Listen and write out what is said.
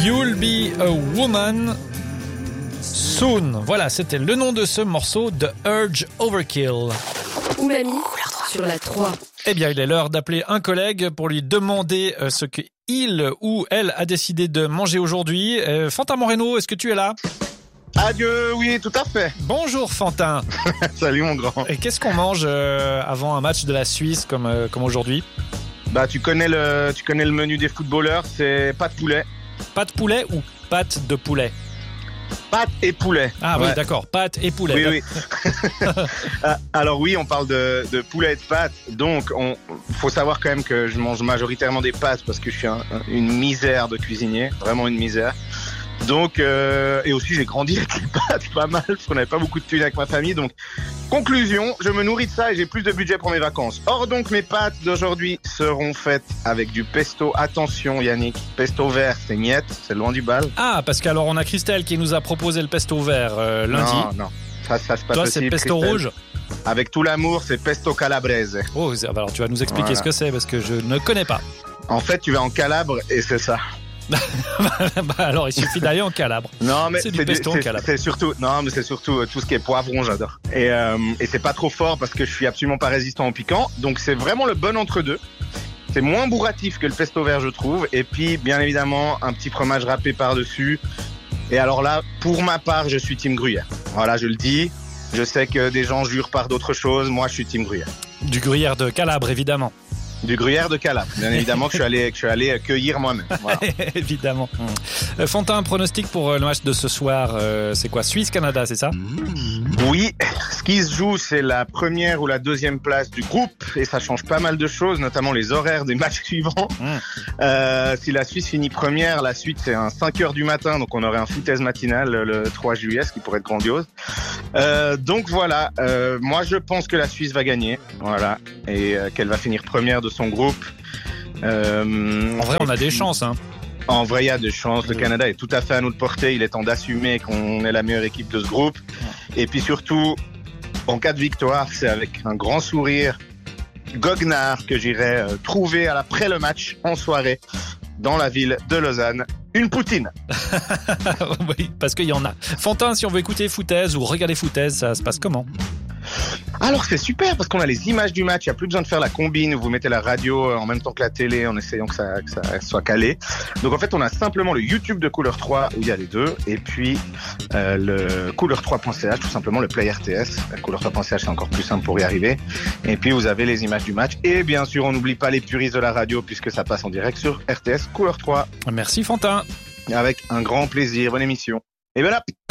You'll Be a Woman Soon. Voilà, c'était le nom de ce morceau de Urge Overkill. Umami sur la 3. Eh bien, il est l'heure d'appeler un collègue pour lui demander ce qu'il ou elle a décidé de manger aujourd'hui. Fantin Moreno, est-ce que tu es là ? Adieu, oui, tout à fait. Bonjour Fantin. Salut mon grand. Et qu'est-ce qu'on mange avant un match de la Suisse comme aujourd'hui ? Bah tu connais le menu des footballeurs, c'est pas de poulet. Pâte poulet ou pâte de poulet ? Pâte et poulet. Ah ouais. Oui, d'accord, pâte et poulet. Oui, oui. Alors oui, on parle de poulet et de pâtes. Donc, faut savoir quand même que je mange majoritairement des pâtes parce que je suis une misère de cuisinier, vraiment une misère. Donc, et aussi j'ai grandi avec les pâtes pas mal parce qu'on n'avait pas beaucoup de thunes avec ma famille. Donc, conclusion, je me nourris de ça et j'ai plus de budget pour mes vacances. Or donc, mes pâtes d'aujourd'hui seront faites avec du pesto. Attention Yannick, pesto vert, c'est miette, c'est loin du bal. Ah, parce qu'alors on a Christelle qui nous a proposé le pesto vert lundi. Non, ça se passe Toi, possible, c'est pesto Christelle. Rouge. Avec tout l'amour, c'est pesto calabrese. Oh, alors tu vas nous expliquer Voilà. ce que c'est parce que je ne connais pas. En fait, tu vas en Calabre et c'est ça. Alors, il suffit d'aller en Calabre. Non, mais C'est du pesto en Calabre. c'est surtout tout ce qui est poivron, j'adore. Et c'est pas trop fort parce que je suis absolument pas résistant au piquant. Donc c'est vraiment le bon entre deux. C'est moins bourratif que le pesto vert, je trouve. Et puis, bien évidemment, un petit fromage râpé par-dessus. Et alors là, pour ma part, je suis team gruyère. Voilà, je le dis. Je sais que des gens jurent par d'autres choses. Moi, je suis team gruyère. Du gruyère de Calabre, évidemment. Du gruyère de Calabre, bien évidemment, que je suis allé cueillir moi-même. Voilà. Évidemment. Fantin, un pronostic pour le match de ce soir, c'est quoi ? Suisse-Canada, c'est ça ? Oui, ce qui se joue, c'est la première ou la deuxième place du groupe et ça change pas mal de choses, notamment les horaires des matchs suivants. Si la Suisse finit première, la suite c'est un 5h du matin, donc on aurait un foutaise matinal le 3 juillet, ce qui pourrait être grandiose. Donc voilà, moi je pense que la Suisse va gagner, voilà, et qu'elle va finir première de son groupe. En vrai, on a des chances, hein. En vrai, il y a des chances. Le Canada est tout à fait à notre portée. Il est temps d'assumer qu'on est la meilleure équipe de ce groupe. Et puis surtout, en cas de victoire, c'est avec un grand sourire goguenard que j'irai trouver après le match en soirée dans la ville de Lausanne. Une poutine. Oui, parce qu'il y en a. Fantin, si on veut écouter foutaise ou regarder foutaise, ça se passe comment ? Alors c'est super parce qu'on a les images du match, il n'y a plus besoin de faire la combine où vous mettez la radio en même temps que la télé en essayant que ça soit calé. Donc en fait on a simplement le YouTube de Couleur 3 où il y a les deux et puis le couleur3.ch, tout simplement le Play RTS. Couleur3.ch c'est encore plus simple pour y arriver. Et puis vous avez les images du match et bien sûr on n'oublie pas les puristes de la radio puisque ça passe en direct sur RTS Couleur 3. Merci Fantin. Avec un grand plaisir, bonne émission. Et voilà.